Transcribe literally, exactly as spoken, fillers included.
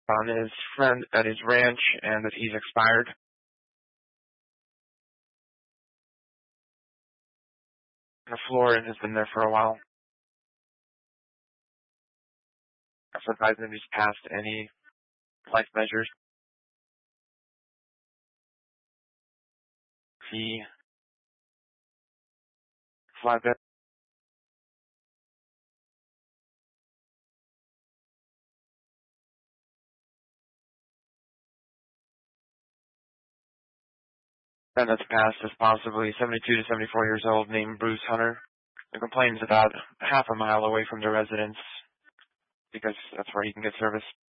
on his friend at his ranch and that he's expired. The floor has been there for a while. I'm surprised that he's passed any life measures. He flatbed. And that's passed is possibly seventy-two to seventy-four years old, named Bruce Hunter. The complaint's about half a mile away from the residence because that's where he can get service.